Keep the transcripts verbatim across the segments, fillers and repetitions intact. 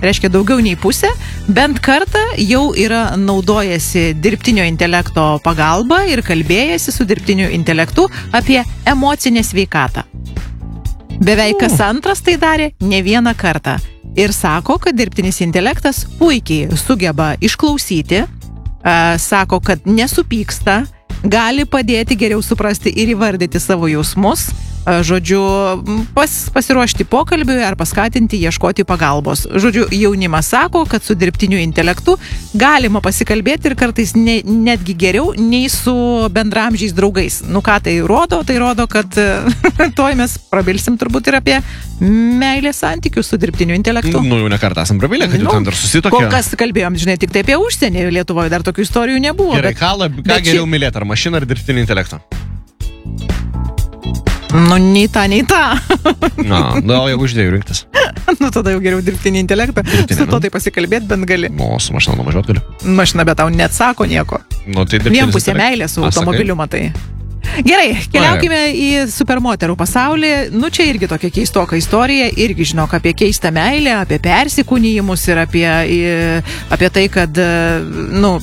reiškia daugiau nei pusė, bent kartą jau yra naudojasi dirbtinio intelekto pagalba ir kalbėjasi su dirbtiniu intelektu apie emocinę sveikatą. Beveik kas antras tai darė ne vieną kartą. Ir sako, kad dirbtinis intelektas puikiai sugeba išklausyti, sako, kad nesupyksta, gali padėti geriau suprasti ir įvardyti savo jausmus, žodžiu, pas, pasiruošti pokalbiui ar paskatinti ieškoti pagalbos. Žodžiu, jaunimas sako, kad su dirbtiniu intelektu galima pasikalbėti ir kartais ne, netgi geriau nei su bendramžiais draugais. Nu ką tai rodo? Tai rodo, kad toj mes prabilsim turbūt ir apie meilės santykius su dirbtiniu intelektu. Nu, jau ne kartą esam prabilę, kad nu, jau ten dar susitokia. Kol kas kalbėjom, žinai, tik tai apie užsienį. Lietuvoje dar tokių istorijų nebuvo. Gerai, bet, ką, lab, ką geriau ši... mylėti, ar mašiną, ar dirbtinį intelektą? Nu, nei tą, nei tą. Na, na, o jeigu iš dviejų rinktis? Nu, tada jau geriau dirbtinį intelektą. Dirbtinį, su to tai pasikalbėti bent gali. Nu, su mašina nuvažiuot gali. Mašina, bet tau neatsako nieko. Nu, tai vien pusė meilė su automobiliu matai. Gerai, keliaukime į supermoterų pasaulį. Nu, čia irgi tokia keistoka istorija. Irgi žinok apie keistą meilę, apie persikūnijimus ir apie, apie tai, kad, nu,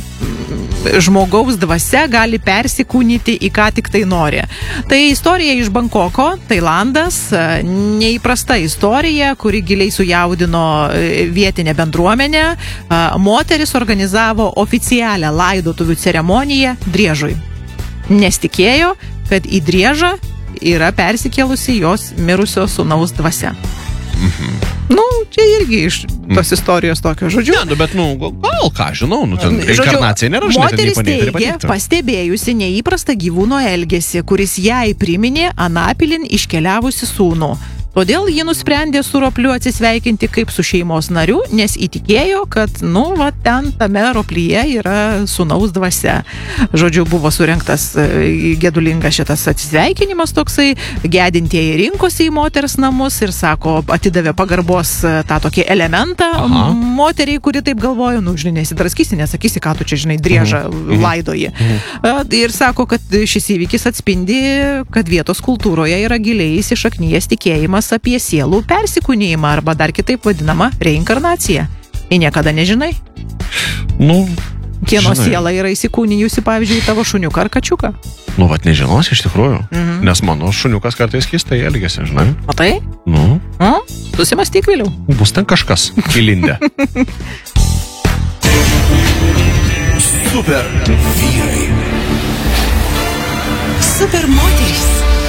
žmogaus dvasia gali persikūnyti į ką tik tai nori. Tai istorija iš Bankoko, Tailandas, neįprasta istorija, kuri giliai sujaudino vietinę bendruomenę. Moteris organizavo oficialią laidotuvių ceremoniją Driežui. Nes tikėjo, kad į Driežą yra persikėlusi jos mirusio sūnaus dvasia. Mhm. Nu, čia irgi iš tos istorijos tokio, žodžiu. Ne, nu, bet, nu, gal ką, žinau, nu, ten reinkarnacija nėra, žinai, moteris teigė, pastebėjusi neįprastą gyvūno elgesį, kuris jai priminė anapilin iškeliavusi sūnų. Todėl ji nusprendė su ropliu atsisveikinti kaip su šeimos nariu, nes įtikėjo, kad, nu, va, ten tame roplyje yra sūnaus dvasia. Žodžiu, buvo surengtas gedulingas šitas atsisveikinimas toksai, gedintieji rinkosi į moters namus ir, sako, atidavė pagarbos tą tokį elementą Aha. moteriai, kuri taip galvojo, nu, žinai, nesidraskysi, nesakysi, ką tu čia, žinai, Driežą mhm. laidoji. Mhm. Ir sako, kad šis įvykis atspindi, kad vietos kultūroje yra giliai įsišaknyjęs tikėjimas apie sielų persikūnijimą arba dar kitaip vadinama reinkarnacija. Ir niekada nežinai. Nu, kieno žinai. siela yra įsikūnijusi, pavyzdžiui, tavo šuniuką ar kačiuką. Nu, vat nežinosi iš tikrųjų. Mhm. Nes mano šuniukas kartais keistai elgiasi, žinai. O tai? Nu. O? Susimastyk vėliau. Bus ten kažkas įlindę. Super vyrai. Super moterys.